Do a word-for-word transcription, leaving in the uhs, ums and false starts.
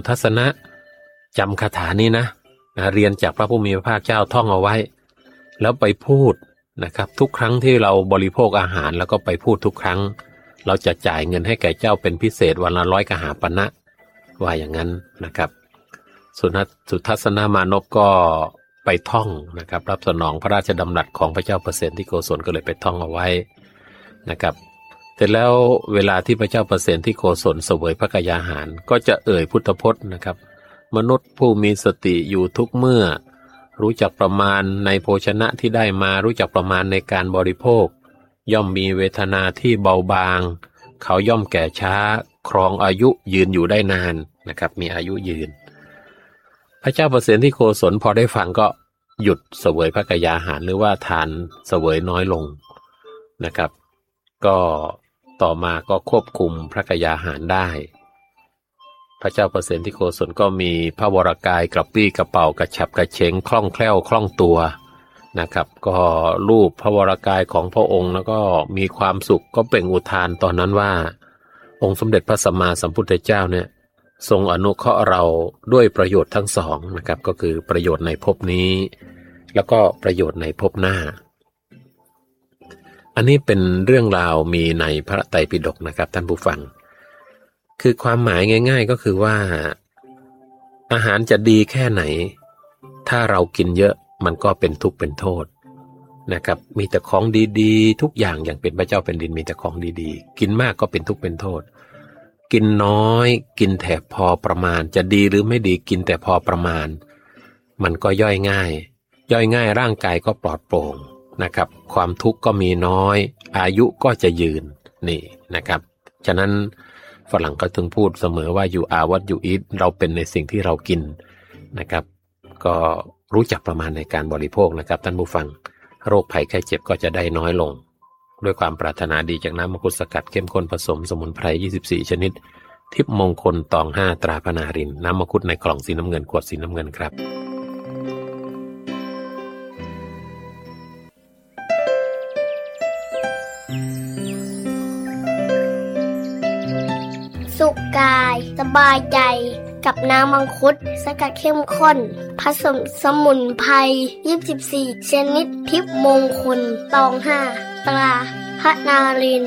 ทัศนะจำคาถานี้นะนะเรียนจากพระผู้มีพระภาคเจ้าท่องเอาไว้แล้วไปพูดนะครับทุกครั้งที่เราบริโภคอาหารแล้วก็ไปพูดทุกครั้งเราจะจ่ายเงินให้แก่เจ้าเป็นพิเศษวันละร้อยกหาปณะว่าอย่างนั้นนะครับสุทัศนมานพก็ไปท่องนะครับรับสนองพระราชดำรัสของพระเจ้าเปรตที่โกศลก็เลยไปท่องเอาไว้นะครับเสร็จแล้วเวลาที่พระเจ้าเปรตที่โกศลเสวยพระกยาหารก็จะเอ่ยพุทธพจน์นะครับมนุษย์ผู้มีสติอยู่ทุกเมื่อรู้จักประมาณในโภชนะที่ได้มารู้จักประมาณในการบริโภคย่อมมีเวทนาที่เบาบางเขาย่อมแก่ช้าครองอายุยืนอยู่ได้นานนะครับมีอายุยืนพระเจ้าเปรตที่โกศลพอได้ฟังก็หยุดเสวยพระกยาหารหรือว่าทานเสวยน้อยลงนะครับก็ต่อมาก็ควบคุมพระกยาหารได้พระเจ้าเปรตที่โกศลก็มีพระวรกายกระปรี้กระเป๋ากระฉับกระเฉงคล่องแคล่วคล่องตัวนะครับก็รูปพระวรกายของพระองค์แล้วก็มีความสุขก็เปล่งอุทานตอนนั้นว่าองค์สมเด็จพระสัมมาสัมพุทธเจ้าเนี่ยทรงอนุเคราะห์เราด้วยประโยชน์ทั้งสองนะครับก็คือประโยชน์ในภพนี้แล้วก็ประโยชน์ในภพหน้าอันนี้เป็นเรื่องราวมีในพระไตรปิฎกนะครับท่านผู้ฟังคือความหมายง่ายๆก็คือว่าอาหารจะดีแค่ไหนถ้าเรากินเยอะมันก็เป็นทุกข์เป็นโทษนะครับมีแต่ของดีๆทุกอย่างอย่างเป็นพระเจ้าแผ่นดินมีแต่ของดีๆกินมากก็เป็นทุกข์เป็นโทษกินน้อยกินแต่พอประมาณจะดีหรือไม่ดีกินแต่พอประมาณมันก็ย่อยง่ายย่อยง่ายร่างกายก็ปลอดโปร่งนะครับความทุกข์ก็มีน้อยอายุก็จะยืนนี่นะครับฉะนั้นฝรั่งก็ถึงพูดเสมอว่า you are what you eat เราเป็นในสิ่งที่เรากินนะครับก็รู้จักประมาณในการบริโภคนะครับท่านผู้ฟังโรคภัยไข้เจ็บก็จะได้น้อยลงด้วยความปรารถนาดีจากน้ำมังคุดสกัดเข้มข้นผสมสมุนไพรยี่สิบสี่ชนิดทิพย์มงคลตองห้าตราพนารินน้ำมังคุดในกล่องสีน้ำเงินขวดสีน้ำเงินครับสุขกายสบายใจกับน้ำมังคุดสกัดเข้มข้นผสมสมุนไพรยี่สิบสี่ชนิดทิพย์มงคลตองห้าตราพนาริน